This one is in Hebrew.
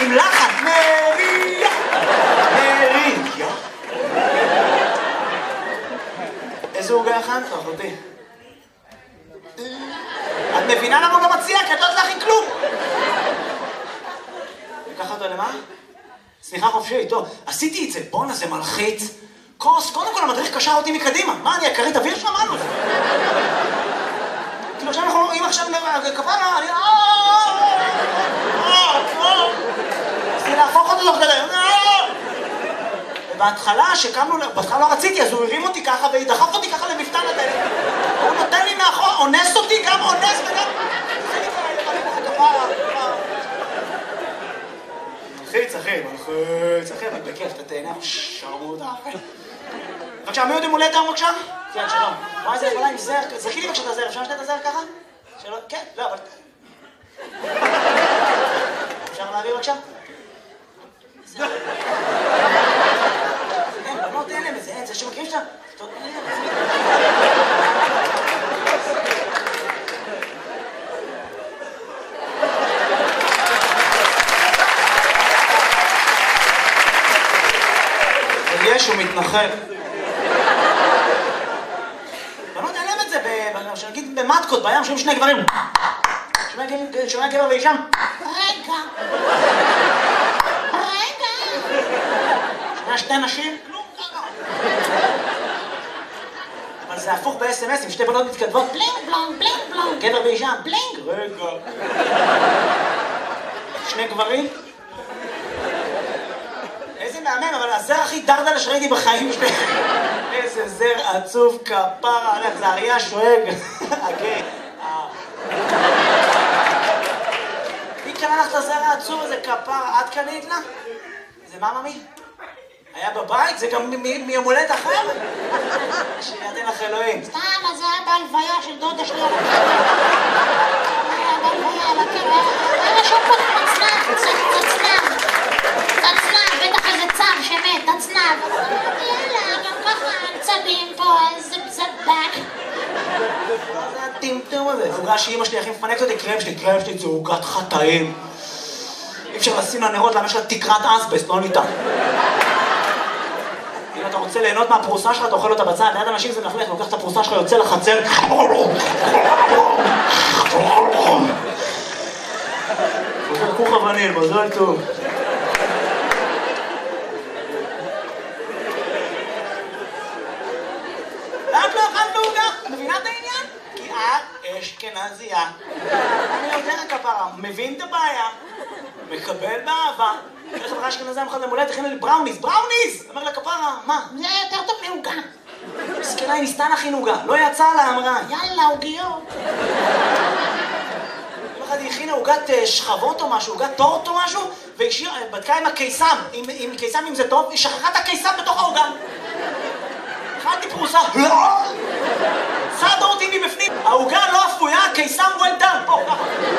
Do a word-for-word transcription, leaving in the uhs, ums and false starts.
עם לחן. מריה, מריה. איזה עוגה הכנת, אחותי? את מבינה למה הוא לא מציע? כי את לא יודעת להכין כלום. ניקח אותו למה? סליחה חופשי, טוב. עשיתי את זה, בונה, זה מלחיץ. כוס, קודם כל המדריך קשר אותי מקדימה. מה, אני הכרית אוויר שם? מה? כאילו עכשיו אנחנו, אם עכשיו כפרה, אני... רציתי להפוך אותו תוך כדי. ובהתחלה, שקמנו, בהתחלה לא רציתי, אז הוא הרים אותי ככה ודחף אותי ככה למפתן הדלת. הוא נותן לי מאחור, אונס אותי, גם אונס וגם... מלחיץ, אחי, מלחיץ, אחי, אבל בכיף, אתה תהנה, שרמוטה, אחי. בבקשה, מי עוד יום הולדת היום בבקשה? כן, שלום. וואי, זה יכולה עם זר, זכי לי בבקשה את הזר, אפשר לשתת את הזר ככה? שלום, כן, לא, אבל... אפשר להעביר בבקשה? זר. אין, בנות, אין להם את זה, אין, זה שמכירים שאתה... יש, הוא מתנחל. בנות, אין להם את זה, שנגיד במטקות, בים, שומעים שני גברים. שומע גבר ואישה. רגע. רגע. שומע שתי נשים. כלום ככה. אבל זה הפוך ב-אס אם אס, עם שתי בנות מתכתבות. בלינג בלונג, בלינג בלונג. גבר ואישה. בלינג. רגע. שני גברים. איזה מהמם, אבל הזר הכי דרדלה שראיתי בחיים שלי. איזה זר עצוב כפרה עליך, זה אריה שואג. אוקיי. מי קנה לך את הזר העצוב הזה כפרה? את קנית לה? זה מה ממי? היה בבית? זה גם מיום הולדת אחר? שיתן לך אלוהים. סתם, אז זה היה בהלוויה של דודה שלי על הקבר. היה בהלוויה על הקבר. היה רשום פה תצנב, תצנב. תצנב, בטח איזה צב שמת, תצנב. יאללה, גם ככה צבים פה, איזה צבק. זה הטמטום הזה. עוגה שאמא שלי הכי מפנקת אותי, קרם שלי, קרם שלי זה עוגת חטאים. אי אפשר לשים לנרות, למה יש לה תקרת אסבסט, לא ניתן. אם אתה רוצה ליהנות מהפרוסה שלך, אתה אוכל אותה בצד, ליד אנשים זה מלכלך, לוקח את הפרוסה שלך, יוצא לחצר. חוזר כוך אבנים, מזל טוב. ואת לא אכלת בעוגה? מבינה את העניין? כי את אשכנזייה. אני יודע כפרה, מבין את הבעיה, מקבל באהבה. איך חברה אשכנזייה מחד למולדת, הכינה לי בראוניס, בראוניס! אומר לה כפרה, מה? זה יותר טוב מעוגה. מסכנה, היא ניסתה להכין עוגה, לא יצאה לה, אמרה. יאללה, עוגיות. יום אחד היא הכינה עוגת שכבות או משהו, עוגת טורט או משהו, והיא בדקה עם הקיסם, עם קיסם אם זה טוב, היא שכחה את הקיסם בתוך העוגה. אכלתי פרוסה, סעדה אותי מבפנים, העוגה לא אפויה, הקיסם well done, פה, ככה.